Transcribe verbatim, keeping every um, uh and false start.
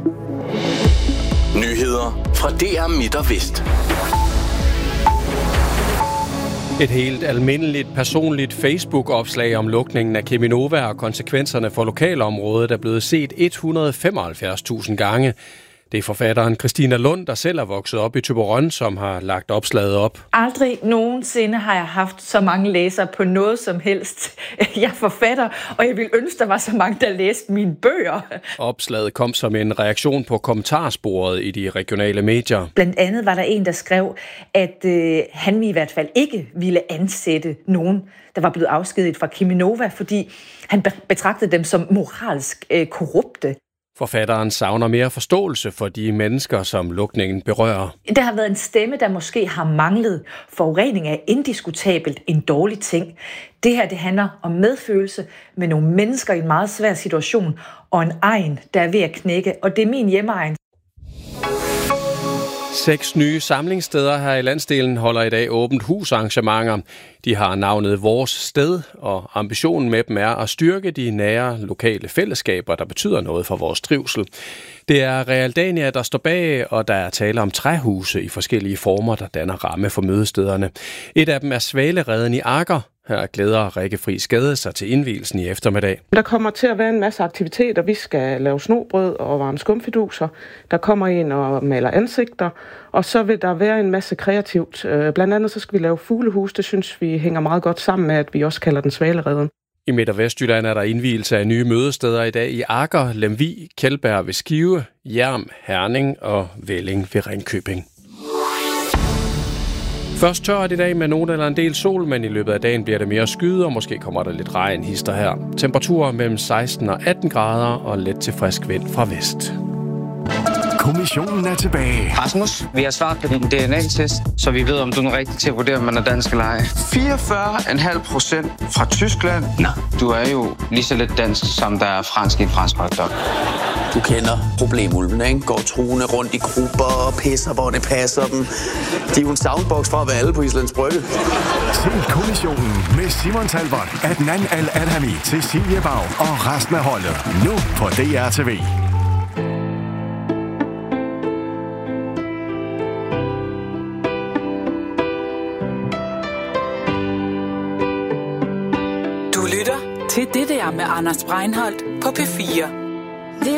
Nyheder fra D R Midt og Vest. Et helt almindeligt personligt Facebook-opslag om lukningen af Cheminova og konsekvenserne for lokalområdet er blevet set et hundrede og femoghalvfjerds tusind gange. Det er forfatteren Christina Lund, der selv er vokset op i Thyborøn, som har lagt opslaget op. Aldrig nogensinde har jeg haft så mange læsere på noget som helst. Jeg er forfatter, og jeg ville ønske, der var så mange, der læste mine bøger. Opslaget kom som en reaktion på kommentarsporet i de regionale medier. Blandt andet var der en, der skrev, at øh, han i hvert fald ikke ville ansætte nogen, der var blevet afskediget fra Cheminova, fordi han betragtede dem som moralsk øh, korrupte. Forfatteren savner mere forståelse for de mennesker, som lukningen berører. Der har været en stemme, der måske har manglet. Forurening er indiskutabelt en dårlig ting. Det her det handler om medfølelse med nogle mennesker i en meget svær situation, og en egen, der er ved at knække, og det er min hjemmeegn. Seks nye samlingssteder her i landsdelen holder i dag åbent husarrangementer. De har navnet Vores Sted, og ambitionen med dem er at styrke de nære lokale fællesskaber, der betyder noget for vores trivsel. Det er Realdania, der står bag, og der er tale om træhuse i forskellige former, der danner ramme for mødestederne. Et af dem er Svalereden i Agger. Her glæder Rikke Friis Gade sig til indvielsen i eftermiddag. Der kommer til at være en masse aktiviteter. Vi skal lave snobrød og varme skumfiduser. Der kommer en og maler ansigter. Og så vil der være en masse kreativt. Blandt andet så skal vi lave fuglehus. Det synes vi hænger meget godt sammen med, at vi også kalder den Svalereden. I Midt- og Vestjylland er der indvielse af nye mødesteder i dag i Agger, Lemvig, Kjeldberg ved Skive, Hjerm, Herning og Velling ved Ringkøbing. Først tørt i dag med nogen eller en del sol, men i løbet af dagen bliver det mere skyde, og måske kommer der lidt regn hister her. Temperaturer mellem seksten og atten grader og let til frisk vind fra vest. Kommissionen er tilbage. Rasmus, vi har svaret på din D N A-test, så vi ved, om du er rigtig til at vurdere, om man er dansk eller ej. fireogfyrre komma fem procent fra Tyskland. Nå, du er jo lige så lidt dansk, som der er fransk i en fransk hotdog. Du kender problemulvene, ikke? Går truende rundt i grupper og pisser, hvor det passer dem. De er jo en soundbox fra at være alle på Islands Brygge. Se Kommissionen med Simon Talbot, Adnan Al-Adhami, Cecilie Bag og resten af holdet. Nu på D R T V. Du lytter til det der med Anders Breinholt på P fire.